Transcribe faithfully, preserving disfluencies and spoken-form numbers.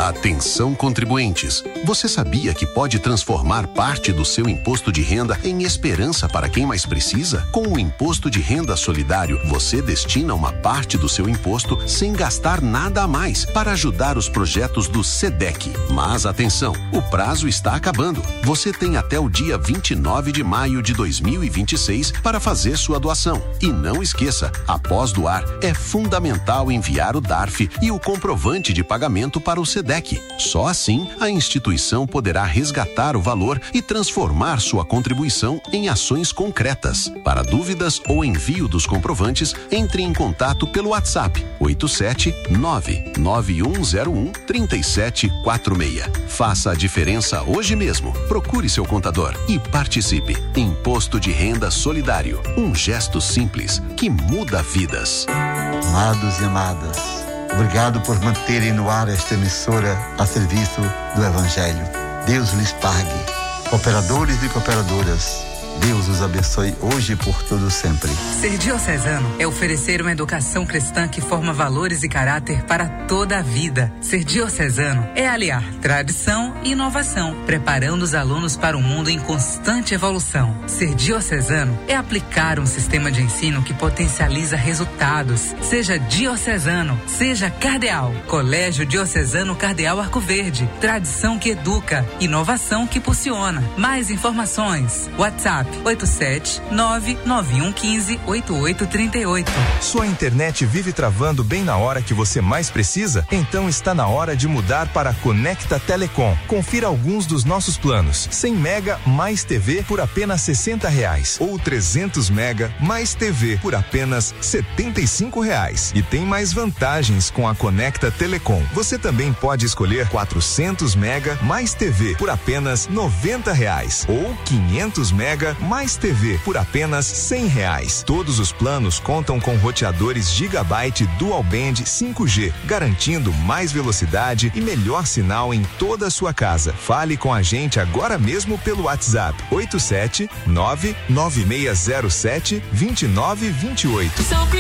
Atenção, contribuintes! Você sabia que pode transformar parte do seu imposto de renda em esperança para quem mais precisa? Com o Imposto de Renda Solidário, você destina uma parte do seu imposto sem gastar nada a mais para ajudar os projetos do SEDEC. Mas atenção, o prazo está acabando. Você tem até o dia vinte e nove de maio de dois mil e vinte e seis para fazer sua doação. E não esqueça, após doar, é fundamental enviar o D A R F e o comprovante de pagamento para o SEDEC. Só assim, a instituição poderá resgatar o valor e transformar sua contribuição em ações concretas. Para dúvidas ou envio dos comprovantes, entre em contato pelo WhatsApp oito sete nove nove um zero um três sete quatro seis. Faça a diferença hoje mesmo. Procure seu contador e participe. Imposto de Renda Solidário. Um gesto simples que muda vidas. Amados e amadas, obrigado por manterem no ar esta emissora a serviço do Evangelho. Deus lhes pague. Cooperadores e cooperadoras, Deus os abençoe hoje e por todo sempre. Ser diocesano é oferecer uma educação cristã que forma valores e caráter para toda a vida. Ser diocesano é aliar tradição e inovação, preparando os alunos para um mundo em constante evolução. Ser diocesano é aplicar um sistema de ensino que potencializa resultados. Seja diocesano, seja cardeal. Colégio Diocesano Cardeal Arco Verde. Tradição que educa, inovação que impulsiona. Mais informações. WhatsApp oito sete nove nove um um cinco oito oito três oito. Sua internet vive travando bem na hora que você mais precisa? Então está na hora de mudar para a Conecta Telecom. Confira alguns dos nossos planos. cem mega mais T V por apenas sessenta reais ou trezentos mega mais T V por apenas setenta e cinco reais. E tem mais vantagens com a Conecta Telecom. Você também pode escolher quatrocentos mega mais T V por apenas noventa reais ou quinhentos mega mais T V por apenas cem reais. Todos os planos contam com roteadores Gigabyte Dual Band cinco G, garantindo mais velocidade e melhor sinal em toda a sua casa. Fale com a gente agora mesmo pelo WhatsApp oito sete nove nove seis zero sete dois nove dois oito.